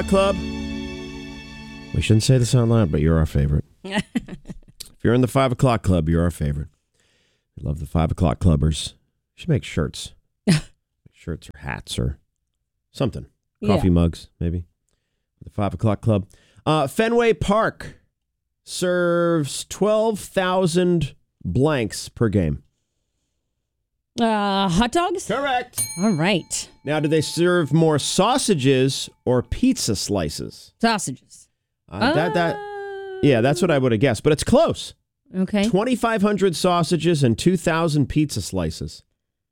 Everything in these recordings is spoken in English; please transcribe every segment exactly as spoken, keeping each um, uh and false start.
Club. We shouldn't say this out loud, but you're our favorite. If you're in the five o'clock club, you're our favorite. We love the five o'clock clubbers. We should make shirts. Shirts or hats or something. Coffee yeah. mugs, maybe. The five o'clock club. Uh, Fenway Park serves twelve thousand blanks per game. Uh, hot dogs? Correct. All right. Now, do they serve more sausages or pizza slices? Sausages. Uh, uh, that that. Yeah, that's what I would have guessed, but it's close. Okay. twenty-five hundred sausages and two thousand pizza slices.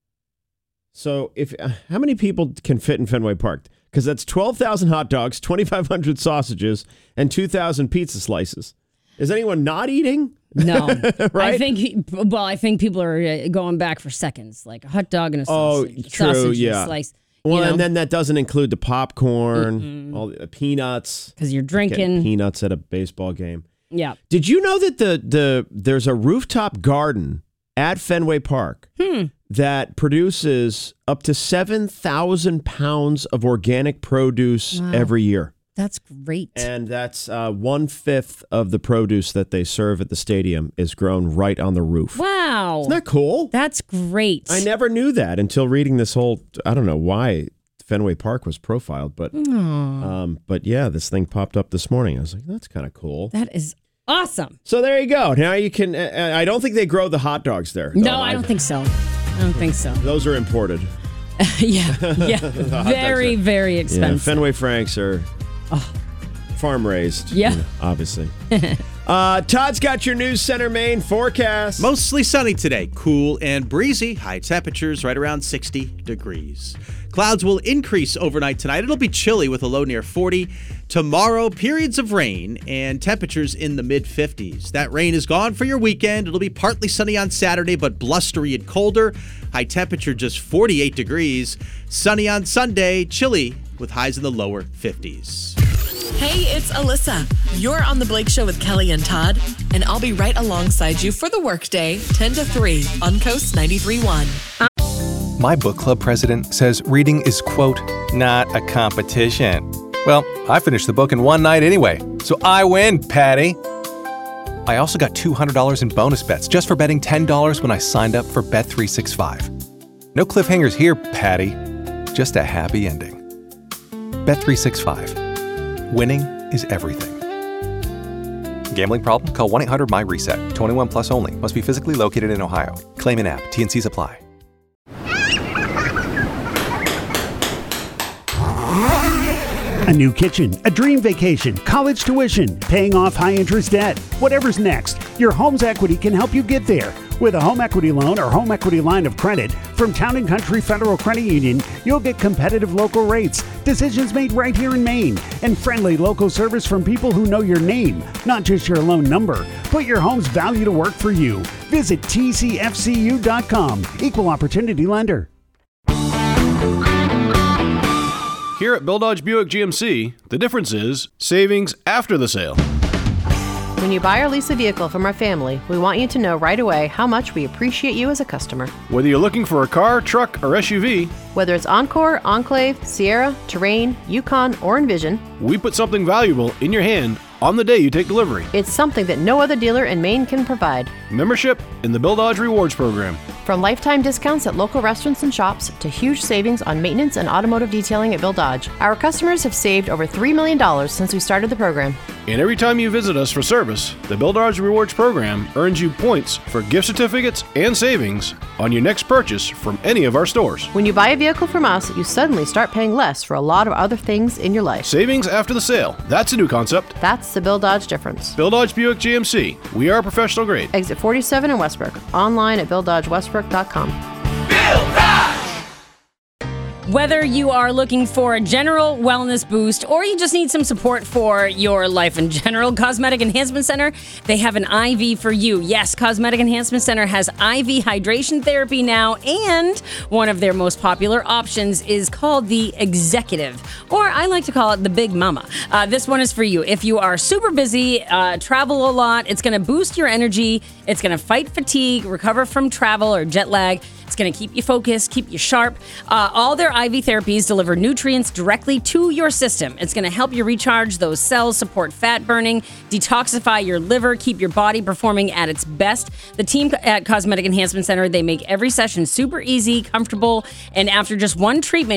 So, if uh, how many people can fit in Fenway Park? Because that's twelve thousand hot dogs, twenty-five hundred sausages, and two thousand pizza slices. Is anyone not eating? No. Right? I think, well, I think people are going back for seconds, like a hot dog and a sausage. Oh, true, sausage yeah. Slice, well, you know? And then that doesn't include the popcorn, Mm-mm. all the peanuts. Because you're drinking. Getting peanuts at a baseball game. Yeah. Did you know that the the there's a rooftop garden at Fenway Park hmm. that produces up to seven thousand pounds of organic produce wow. every year? That's great. And that's uh, one-fifth of the produce that they serve at the stadium is grown right on the roof. Wow. Isn't that cool? That's great. I never knew that until reading this whole, I don't know why Fenway Park was profiled, but um, but yeah, this thing popped up this morning. I was like, that's kind of cool. That is awesome. So there you go. Now you can, uh, I don't think they grow the hot dogs there. No, I don't think so. I don't think so. Those are imported. yeah, yeah. Very, very expensive. Yeah, Fenway Franks are oh. farm raised. Yeah. You know, obviously. uh, Todd's got your News Center Maine forecast. Mostly sunny today. Cool and breezy. High temperatures right around sixty degrees. Clouds will increase overnight tonight. It'll be chilly with a low near forty. Tomorrow, periods of rain and temperatures in the mid-fifties. That rain is gone for your weekend. It'll be partly sunny on Saturday, but blustery and colder. High temperature just forty-eight degrees. Sunny on Sunday, chilly with highs in the lower fifties. Hey, it's Alyssa. You're on The Blake Show with Kelly and Todd, and I'll be right alongside you for the workday, ten to three on Coast ninety-three point one. My book club president says reading is, quote, not a competition. Well, I finished the book in one night anyway, so I win, Patty. I also got two hundred dollars in bonus bets just for betting ten dollars when I signed up for Bet three sixty-five. No cliffhangers here, Patty. Just a happy ending. Bet three sixty-five. Winning is everything. Gambling problem? Call one eight hundred my reset. twenty-one plus only. Must be physically located in Ohio. Claim in app. T N Cs apply. A new kitchen, a dream vacation, college tuition, paying off high-interest debt. Whatever's next, your home's equity can help you get there. With a home equity loan or home equity line of credit from Town and Country Federal Credit Union, you'll get competitive local rates, decisions made right here in Maine, and friendly local service from people who know your name, not just your loan number. Put your home's value to work for you. Visit T C F C U dot com. Equal Opportunity Lender. Here at Bill Dodge Buick G M C, the difference is savings after the sale. When you buy or lease a vehicle from our family, we want you to know right away how much we appreciate you as a customer. Whether you're looking for a car, truck, or S U V, whether it's Encore, Enclave, Sierra, Terrain, Yukon, or Envision, we put something valuable in your hand on the day you take delivery. It's something that no other dealer in Maine can provide. Membership in the Bill Dodge Rewards Program. From lifetime discounts at local restaurants and shops to huge savings on maintenance and automotive detailing at Bill Dodge, our customers have saved over three million dollars since we started the program. And every time you visit us for service, the Bill Dodge Rewards Program earns you points for gift certificates and savings on your next purchase from any of our stores. When you buy a vehicle from us, you suddenly start paying less for a lot of other things in your life. Savings after the sale. That's a new concept. That's the Bill Dodge difference. Bill Dodge Buick G M C. We are professional grade. Exit forty-seven in Westbrook. Online at bill dodge westbrook dot com. Bill Dodge! Whether you are looking for a general wellness boost or you just need some support for your life in general, Cosmetic Enhancement Center, they have an I V for you. Yes, Cosmetic Enhancement Center has I V hydration therapy now, and one of their most popular options is called the Executive, or I like to call it the Big Mama. Uh, this one is for you. If you are super busy, uh, travel a lot, it's going to boost your energy, it's going to fight fatigue, recover from travel or jet lag. It's going to keep you focused, keep you sharp. Uh, all their I V therapies deliver nutrients directly to your system. It's going to help you recharge those cells, support fat burning, detoxify your liver, keep your body performing at its best. The team at Cosmetic Enhancement Center, they make every session super easy, comfortable, and after just one treatment,